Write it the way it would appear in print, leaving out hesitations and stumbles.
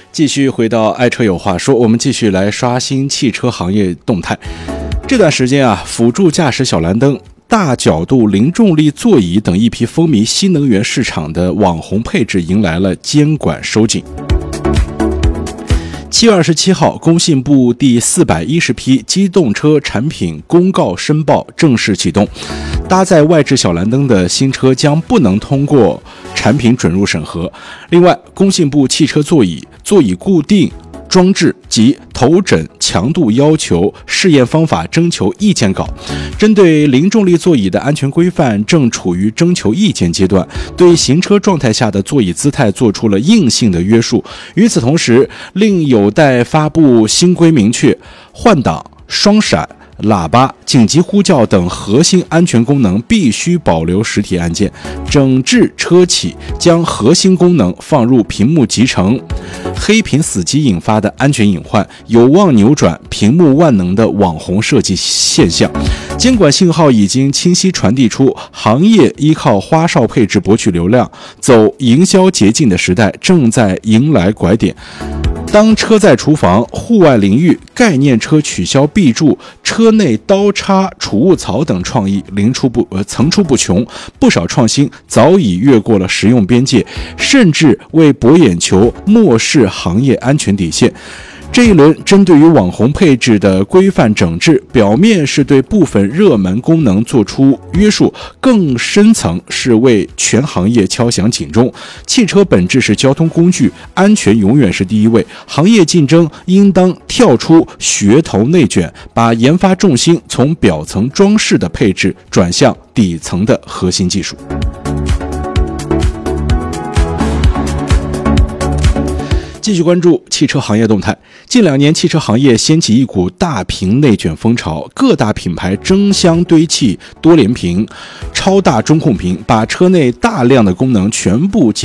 继续回到爱车有话说，我们继续来刷新汽车行业动态。这段时间辅助驾驶小蓝灯、大角度零重力座椅等一批风靡新能源市场的网红配置迎来了监管收紧。7月27号，工信部第410批机动车产品公告申报正式启动，搭载外置小蓝灯的新车将不能通过产品准入审核。另外，工信部汽车座椅固定装置及头枕强度要求试验方法征求意见稿，针对零重力座椅的安全规范正处于征求意见阶段，对行车状态下的座椅姿态做出了硬性的约束。与此同时，另有待发布新规明确换挡、双闪、喇叭、紧急呼叫等核心安全功能必须保留实体按键，整治车企将核心功能放入屏幕集成、黑屏死机引发的安全隐患，有望扭转屏幕万能的网红设计现象。监管信号已经清晰传递出，行业依靠花哨配置博取流量、走营销捷径的时代正在迎来拐点。当车载厨房、户外淋浴、概念车取消壁柱、车内刀叉、储物槽等创意层出不穷，不少创新早已越过了实用边界，甚至为博眼球漠视行业安全底线。这一轮针对于网红配置的规范整治，表面是对部分热门功能做出约束，更深层是为全行业敲响警钟。汽车本质是交通工具，安全永远是第一位。行业竞争应当跳出噱头内卷，把研发重心从表层装饰的配置转向底层的核心技术。继续关注汽车行业动态。近2年，汽车行业掀起一股大屏内卷风潮，各大品牌争相堆砌多联屏、超大中控屏，把车内大量的功能全部